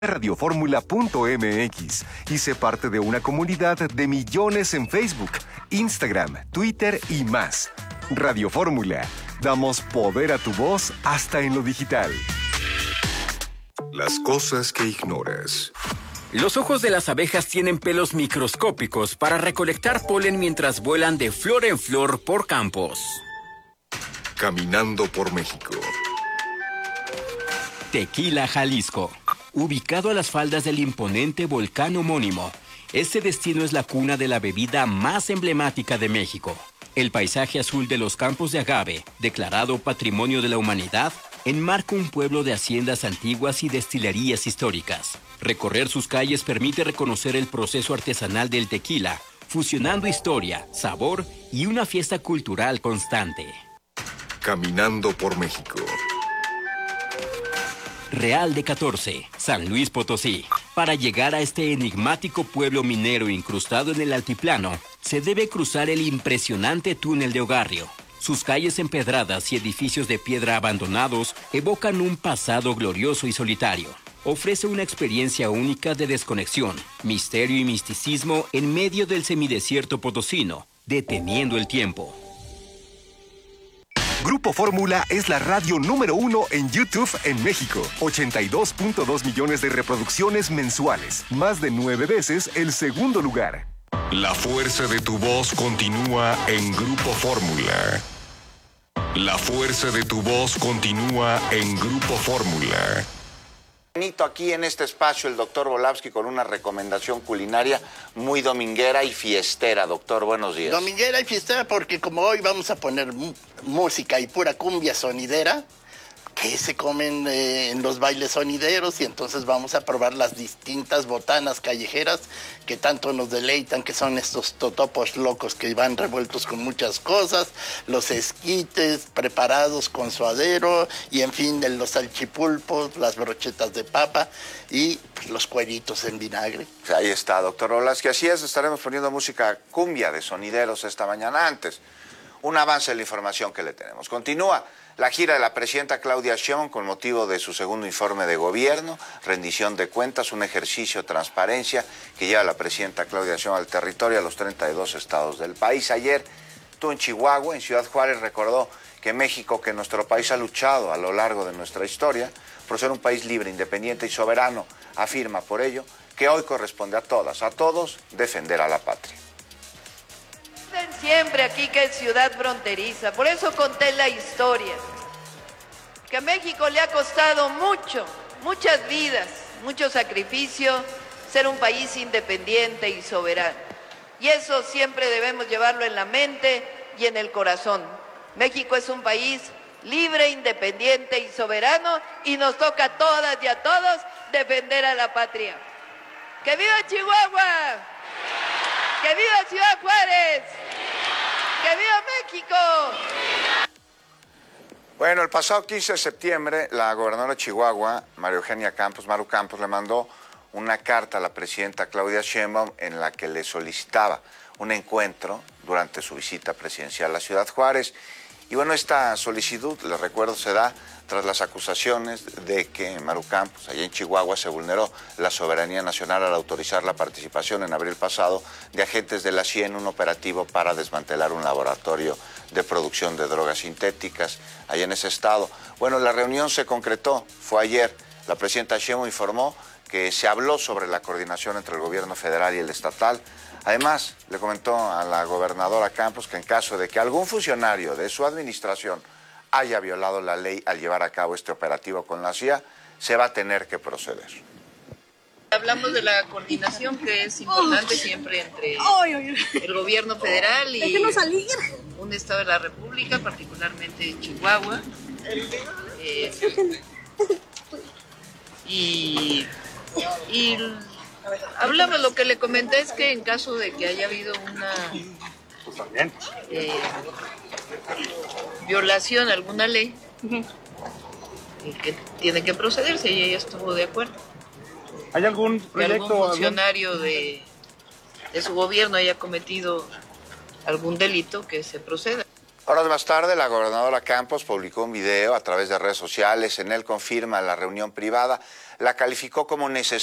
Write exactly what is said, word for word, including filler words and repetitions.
radioformula punto m x y sé parte de una comunidad de millones en Facebook, Instagram, Twitter y más. Radio Fórmula. Damos poder a tu voz hasta en lo digital. Las cosas que ignoras. Los ojos de las abejas tienen pelos microscópicos para recolectar polen mientras vuelan de flor en flor por campos. Caminando por México. Tequila, Jalisco. Ubicado a las faldas del imponente volcán homónimo, este destino es la cuna de la bebida más emblemática de México. El paisaje azul de los campos de agave, declarado Patrimonio de la Humanidad, enmarca un pueblo de haciendas antiguas y destilerías históricas. Recorrer sus calles permite reconocer el proceso artesanal del tequila, fusionando historia, sabor y una fiesta cultural constante. Caminando por México. Real de catorce, San Luis Potosí. Para llegar a este enigmático pueblo minero incrustado en el altiplano, se debe cruzar el impresionante túnel de Ogarrio. Sus calles empedradas y edificios de piedra abandonados evocan un pasado glorioso y solitario. Ofrece una experiencia única de desconexión, misterio y misticismo en medio del semidesierto potosino, deteniendo el tiempo. Grupo Fórmula es la radio número uno en YouTube en México. ochenta y dos punto dos millones de reproducciones mensuales. Más de nueve veces el segundo lugar. La fuerza de tu voz continúa en Grupo Fórmula. La fuerza de tu voz continúa en Grupo Fórmula. Aquí en este espacio el doctor Volavsky con una recomendación culinaria muy dominguera y fiestera. Doctor, buenos días. Dominguera y fiestera porque como hoy vamos a poner música y pura cumbia sonidera, que se comen eh, en los bailes sonideros, y entonces vamos a probar las distintas botanas callejeras que tanto nos deleitan, que son estos totopos locos que van revueltos con muchas cosas, los esquites preparados con suadero y en fin, los salchipulpos, las brochetas de papa y pues, los cueritos en vinagre. Ahí está, doctor Volavsky. Así es, estaremos poniendo música cumbia de sonideros esta mañana. Antes, un avance de la información que le tenemos. Continúa la gira de la presidenta Claudia Sheinbaum con motivo de su segundo informe de gobierno, rendición de cuentas, un ejercicio de transparencia que lleva la presidenta Claudia Sheinbaum al territorio a los treinta y dos estados del país. Ayer estuvo en Chihuahua, en Ciudad Juárez, recordó que México, que nuestro país ha luchado a lo largo de nuestra historia por ser un país libre, independiente y soberano, afirma por ello que hoy corresponde a todas, a todos, defender a la patria. Siempre aquí que es ciudad fronteriza, por eso conté la historia, que a México le ha costado mucho, muchas vidas, mucho sacrificio, ser un país independiente y soberano. Y eso siempre debemos llevarlo en la mente y en el corazón. México es un país libre, independiente y soberano, y nos toca a todas y a todos defender a la patria. ¡Que viva Chihuahua! ¡Que viva Ciudad Juárez! ¡Que viva México! Bueno, el pasado quince de septiembre, la gobernadora de Chihuahua, María Eugenia Campos, Maru Campos, le mandó una carta a la presidenta Claudia Sheinbaum en la que le solicitaba un encuentro durante su visita presidencial a Ciudad Juárez. Y bueno, esta solicitud, les recuerdo, se da tras las acusaciones de que Maru Campos, allá en Chihuahua, se vulneró la soberanía nacional al autorizar la participación en abril pasado de agentes de la C I E en un operativo para desmantelar un laboratorio de producción de drogas sintéticas allá en ese estado. Bueno, la reunión se concretó, fue ayer. La presidenta Sheinbaum informó que se habló sobre la coordinación entre el gobierno federal y el estatal. Además, le comentó a la gobernadora Campos que en caso de que algún funcionario de su administración haya violado la ley al llevar a cabo este operativo con la C I A, se va a tener que proceder. Hablamos de la coordinación que es importante siempre entre el gobierno federal y un estado de la República, particularmente Chihuahua. Eh, y, y hablamos, lo que le comenté es que en caso de que haya habido una eh, violación a alguna ley, y que tiene que procederse, y ella estuvo de acuerdo. ¿Hay algún proyecto? Que algún funcionario algún... de, de su gobierno haya cometido algún delito, que se proceda. Horas más tarde, la gobernadora Campos publicó un video a través de redes sociales. En él confirma la reunión privada, la calificó como necesaria.